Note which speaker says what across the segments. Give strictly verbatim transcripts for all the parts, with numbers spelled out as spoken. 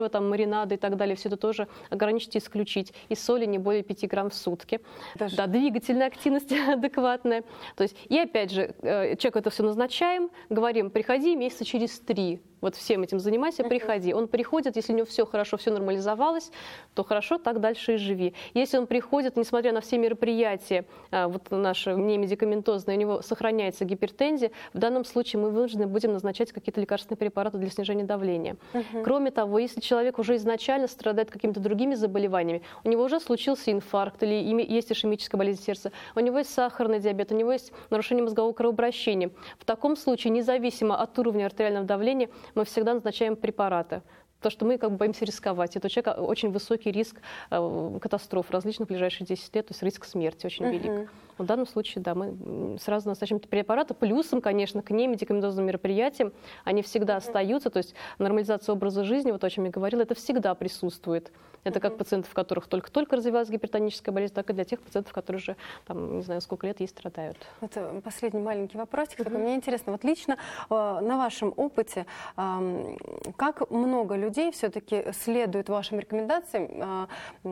Speaker 1: там маринады и так далее, все это тоже ограничить и исключить. И соли не более пяти грамм в сутки. Даже... Да, двигательная активность адекватная. То есть, и опять же, человеку это все назначаем, говорим, приходи месяца через три. Вот всем этим занимайся, приходи. Он приходит, если у него все хорошо, все нормализовалось, то хорошо, так дальше и живи. Если он приходит, несмотря на все мероприятия, вот наши немедикаментозные, у него сохраняется гипертензия, в данном случае мы вынуждены будем назначать какие-то лекарственные препараты для снижения давления. Uh-huh. Кроме того, если человек уже изначально страдает какими-то другими заболеваниями, у него уже случился инфаркт или есть ишемическая болезнь сердца, у него есть сахарный диабет, у него есть нарушение мозгового кровообращения, в таком случае, независимо от уровня артериального давления, мы всегда назначаем препараты. Потому что мы как бы боимся рисковать. Это у человека очень высокий риск э, катастроф различных в ближайшие десять лет, то есть риск смерти очень uh-huh. велик. В данном случае, да, мы сразу назначаем препараты. Плюсом, конечно, к немедикаментозным мероприятиям они всегда uh-huh. остаются. То есть нормализация образа жизни, вот о чем я говорила, это всегда присутствует. Это uh-huh. как пациентов, у которых только-только развивалась гипертоническая болезнь, так и для тех пациентов, которые уже, там, не знаю, сколько лет ей страдают.
Speaker 2: Это последний маленький вопросик. Uh-huh. Мне интересно, вот лично э, на вашем опыте, э, как много людей людей все-таки следуют вашим рекомендациям,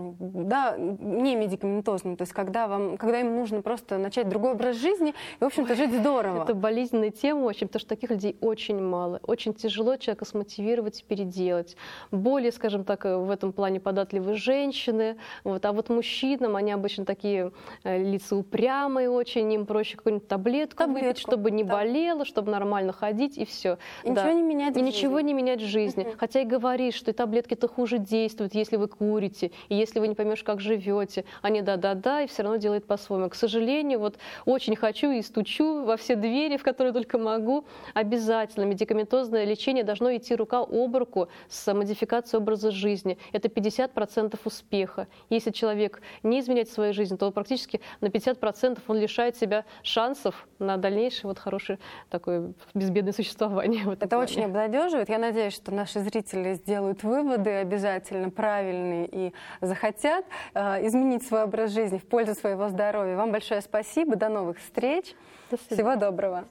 Speaker 2: да, не медикаментозным, то есть когда, вам, когда им нужно просто начать другой образ жизни и, в общем-то, жить здорово.
Speaker 1: Это болезненная тема очень, потому что таких людей очень мало. Очень тяжело человека смотивировать, переделать. Более, скажем так, в этом плане податливые женщины, вот, а вот мужчинам, они обычно такие лица упрямые очень, им проще какую-нибудь таблетку, таблетку выпить, чтобы не да. болело, чтобы нормально ходить, и все.
Speaker 2: И да. ничего не менять
Speaker 1: и
Speaker 2: в
Speaker 1: ничего
Speaker 2: жизни.
Speaker 1: не менять в жизни. Uh-huh. Хотя и говорят, что и таблетки-то хуже действуют, если вы курите, и если вы не поймешь, как живете. Они да-да-да, и все равно делают по-своему. К сожалению, вот очень хочу и стучу во все двери, в которые только могу. Обязательно медикаментозное лечение должно идти рука об руку с модификацией образа жизни. Это пятьдесят процентов успеха. Если человек не изменяет свою жизнь, то практически на пятьдесят процентов он лишает себя шансов на дальнейшее вот хорошее такое безбедное существование.
Speaker 2: Это плане. Очень обнадеживает. Я надеюсь, что наши зрители сделают выводы обязательно правильные и захотят э, изменить свой образ жизни в пользу своего здоровья. Вам большое спасибо. До новых встреч.
Speaker 1: До
Speaker 2: Всего доброго.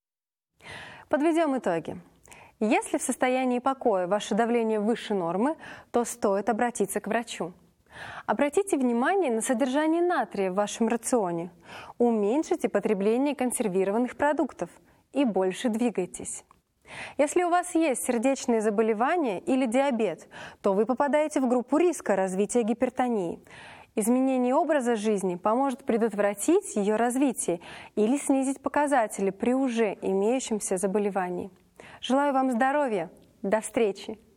Speaker 2: Подведем итоги. Если в состоянии покоя ваше давление выше нормы, то стоит обратиться к врачу. Обратите внимание на содержание натрия в вашем рационе. Уменьшите потребление консервированных продуктов и больше двигайтесь. Если у вас есть сердечные заболевания или диабет, то вы попадаете в группу риска развития гипертонии. Изменение образа жизни поможет предотвратить ее развитие или снизить показатели при уже имеющемся заболевании. Желаю вам здоровья. До встречи!